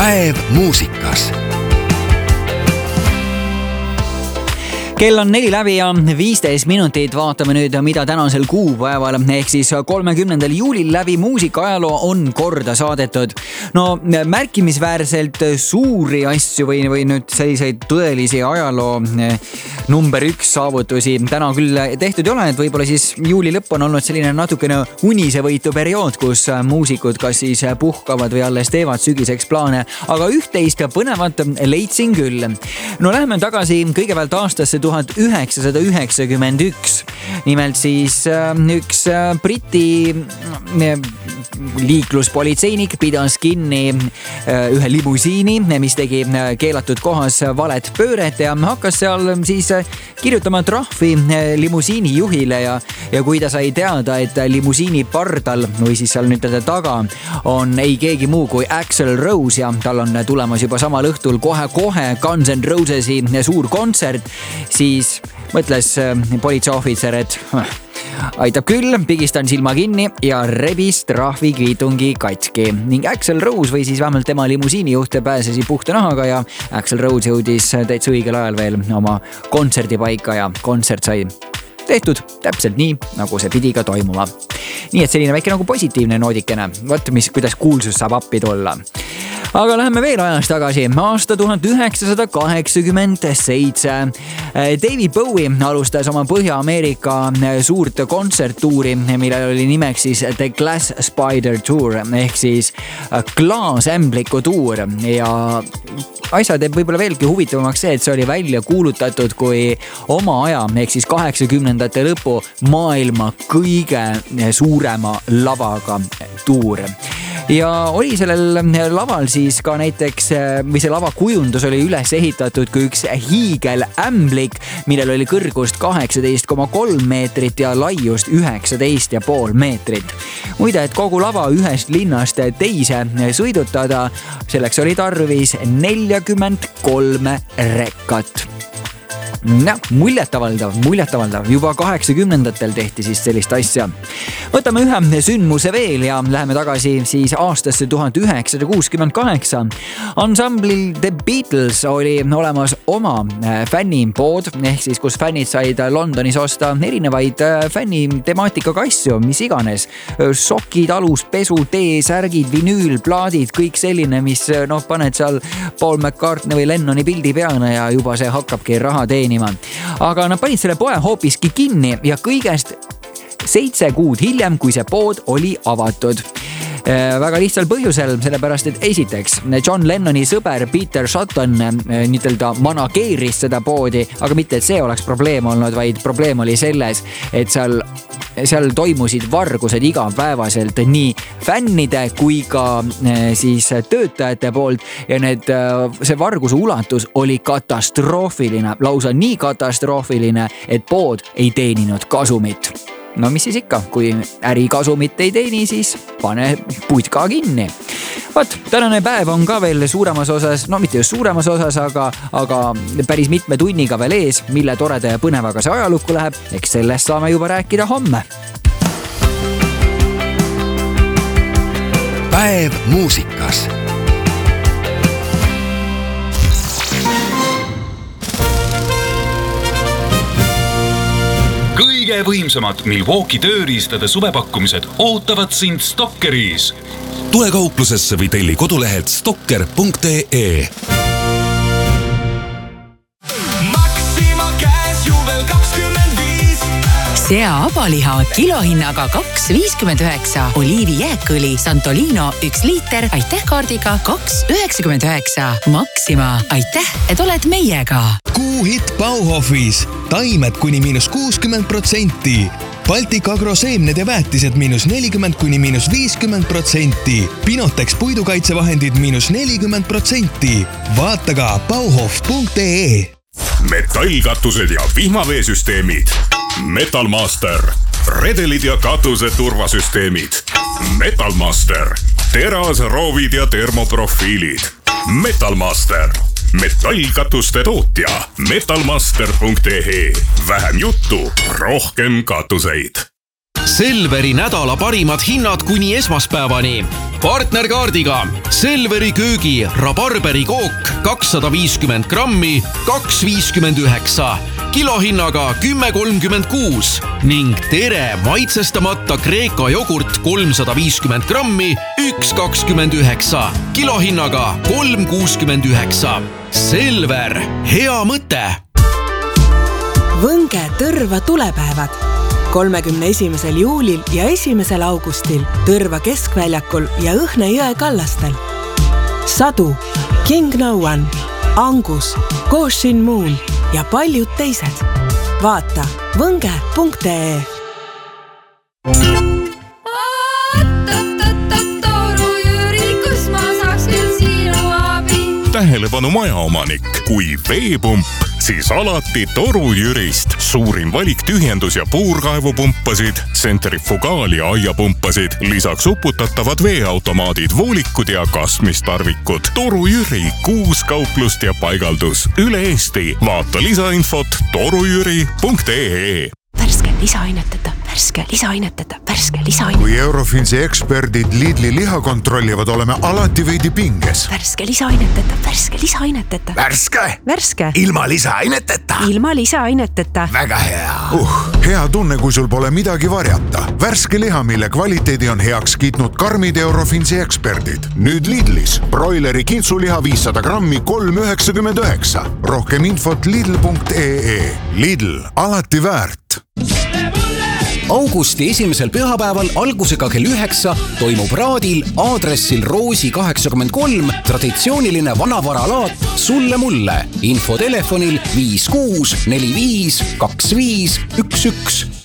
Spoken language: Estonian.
Päev muusikas. Kell on 4 läbi ja 15 minutit. Vaatame nüüd, mida tänasel kuupäeval ehk siis 30. juulil läbi muusika-ajaloo on korda saadetud. No märkimisväärselt suuri asju või nüüd selliseid tõelisi ajaloo number 1 saavutusi täna küll tehtud ei ole, et võib-olla siis juuli lõpp on olnud selline natukene unisevõitu periood, kus muusikud kas siis puhkavad või alles teevad sügiseks plaane, aga üht-teist põnevat leidsin küll. No läheme tagasi kõigepealt aastasse 1991. Nimelt siis üks Briti liikluspolitseinik pidas kinni ühe limusiini, mis tegi keelatud kohas valet pööret ja hakkas seal siis kirjutama trahvi limusiini juhile ja kui ta sai teada, et limusiini pardal või siis seal nüüd taga on ei keegi muu kui Axl Rose ja tal on tulemas juba samal õhtul kohe Guns N' Rosesi suur kontsert, siis mõtles politseiohvitser, et aitab küll, pigistan silma kinni ja rebis trahvikviitungi katki. Ning Axl Rose või siis vähemalt tema limusiinijuht pääsesi puhta nahaga ja Axl Rose jõudis täitsa õigel ajal veel oma kontserdipaika ja kontsert sai tehtud täpselt nii, nagu see pidi ka toimuma. Nii et selline väike nagu positiivne noodikene. Vaat, kuidas kuulsus saab appi tulla. Aga läheme veel ajas tagasi. Aasta 1987. David Bowie alustas oma Põhja-Ameerika suurt kontserttuuri, millel oli nimeks siis The Glass Spider Tour ehk siis klaasämbliku tuur ja asja teeb võib-olla veelgi huvitavamaks see, et see oli välja kuulutatud kui oma aja ehk siis 80ndate lõpu maailma kõige suurema lavaga tuur. Ja oli sellel laval siis ka näiteks, või see lavakujundus oli üles ehitatud kui üks hiigelämblik, millel oli kõrgust 18,3 meetrit ja laiust 19,5 meetrit. Muide, et kogu lava ühest linnast teise sõidutada, selleks oli tarvis 43 rekkat. No, muljetavaldav. Juba 80ndatel tehti siis sellist asja. Võtame ühe sündmuse veel ja läheme tagasi siis aastasse 1968. Ensemblil The Beatles oli olemas oma fännipood, ehk siis kus fännid said Londonis osta erinevaid fännitemaatika asju, mis iganes. Sokid, aluspesu, T-särgid, vinüülplaadid, kõik selline, mis paned seal Paul McCartney või Lennoni pildi peale ja juba see hakkabki raha teenima. Aga nad panid selle poe hoopiski kinni ja kõigest 7 kuud hiljem, kui see pood oli avatud. Väga lihtsal põhjusel, sellepärast et esiteks John Lennoni sõber Peter Shotton niitelda manageeris seda poodi, aga mitte, et see oleks probleem olnud, vaid probleem oli selles, et seal toimusid vargused igapäevaselt nii fännide kui ka siis töötajate poolt ja see varguse ulatus oli katastroofiline, lausa nii katastroofiline, et pood ei teeninud kasumit. No mis siis ikka, kui äri kasumit ei teeni, siis pane putka kinni. Vaat, tänane päev on ka veel suuremas osas, no mitte just suuremas osas, aga päris mitme tunniga veel ees, mille toreda ja põnevaga see ajalukku läheb, eks sellest saame juba rääkida homme. Päev muusikas. Kõige võimsamad Milwaukee tööriistade suvepakkumised ootavad sind Stockeris. Tule kauplusesse või telli kodulehelt stocker.ee. Maxima käes juvel 25. Sea abaliha kilohinnaga 2,59. Oliivi jääkõli Santolino 1 liiter, aitäh kaardiga 2,99. Maxima, aitäh, et oled meiega. Kuuhitt Bauhofis. Taimed kuni -60%. Baltic Agro seemned ja väetised -40 kuni -50%. Pinotex puidukaitsevahendid -40%. Vaata ka bauhof.ee. Metallkatused ja vihmaveesüsteemid. Metalmaster. Redelid ja katuse turvasüsteemid. Metalmaster. Terasroovid ja termoprofiilid. Metalmaster. Metallkatuste tootja. Metalmaster.ee. Vähem juttu, rohkem katuseid. Selveri nädala parimad hinnad kuni esmaspäevani. Partnerkaardiga Selveri köögi rabarberi kook 250 grammi 2,59, kilohinnaga 10,36 ning Tere maitsestamata Kreeka jogurt 350 grammi 1,29, kilohinnaga 3,69. Selver, hea mõte! Võnge Tõrva tulepäevad 31. juulil ja 1. augustil Tõrva keskväljakul ja Õhne jõe kallastel. Sadu, King No One, Angus, Goshin Moon ja paljud teised. Vaata võnge.ee. Tähelepanu majaomanik, kui veepump, siis alati Toru Jürist. Suurim valik tühjendus- ja puurkaevupumpasid, tsentrifugaal- ja aiapumpasid, lisaks uputatavad veeautomaadid, voolikud ja kasmistarvikud. Toru Jüri, 6 kauplust ja paigaldus üle Eesti. Vaata lisainfot torujüri.ee. Värske lisaaineteta, värske lisaaineteta, värske lisaaineteta. Kui Eurofinsi eksperdid Lidli liha kontrollivad, oleme alati veidi pinges. Värske lisaaineteta, värske lisaaineteta. Värske? Värske. Ilma lisaaineteta? Ilma lisaaineteta. Väga hea. Hea tunne, kui sul pole midagi varjata. Värske liha, mille kvaliteedi on heaks kiitnud karmid Eurofinsi eksperdid. Nüüd Lidlis. Broileri kintsuliha 500 grammi 3,99. Rohkem infot lidl.ee. Lidl, alati väärt. Augusti 1. pühapäeval algusega kell 9 toimub Raadil aadressil Roosi 83 traditsiooniline vanavaralaat Sulle mulle. Info telefonil 56 45 25 11.